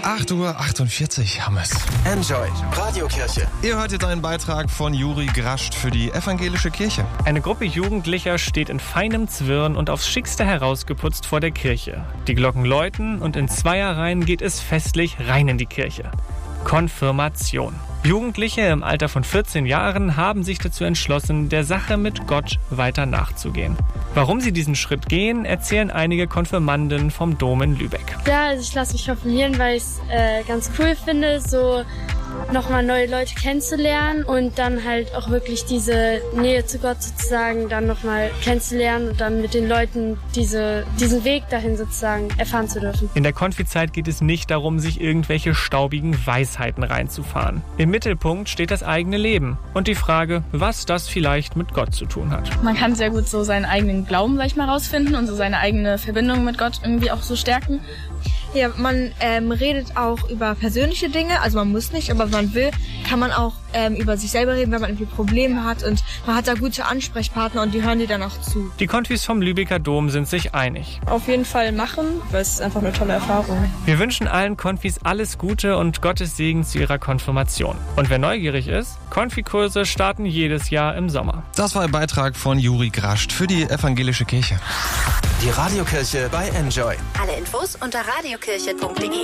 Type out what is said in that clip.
8:48 Uhr haben es. Enjoy Radiokirche. Ihr hört jetzt einen Beitrag von Juri Grascht für die evangelische Kirche. Eine Gruppe Jugendlicher steht in feinem Zwirn und aufs Schickste herausgeputzt vor der Kirche. Die Glocken läuten und in Zweierreihen geht es festlich rein in die Kirche. Konfirmation. Jugendliche im Alter von 14 Jahren haben sich dazu entschlossen, der Sache mit Gott weiter nachzugehen. Warum sie diesen Schritt gehen, erzählen einige Konfirmanden vom Dom in Lübeck. Ja, also ich lasse mich konfirmieren, weil ich es ganz cool finde, so nochmal neue Leute kennenzulernen und dann halt auch wirklich diese Nähe zu Gott sozusagen dann nochmal kennenzulernen und dann mit den Leuten diesen Weg dahin sozusagen erfahren zu dürfen. In der Konfizeit geht es nicht darum, sich irgendwelche staubigen Weisheiten reinzufahren. Im Mittelpunkt steht das eigene Leben und die Frage, was das vielleicht mit Gott zu tun hat. Man kann sehr gut so seinen eigenen Glauben, sag ich mal, rausfinden und so seine eigene Verbindung mit Gott irgendwie auch so stärken. Ja, man redet auch über persönliche Dinge, also man muss nicht, aber wenn man will, kann man auch über sich selber reden, wenn man irgendwie Probleme hat und man hat da gute Ansprechpartner und die hören dir dann auch zu. Die Konfis vom Lübecker Dom sind sich einig. Auf jeden Fall machen, weil es ist einfach eine tolle Erfahrung. Wir wünschen allen Konfis alles Gute und Gottes Segen zu ihrer Konfirmation. Und wer neugierig ist, Konfikurse starten jedes Jahr im Sommer. Das war ein Beitrag von Juri Grascht für die evangelische Kirche. Die Radiokirche bei Enjoy. Alle Infos unter radiokirche.de.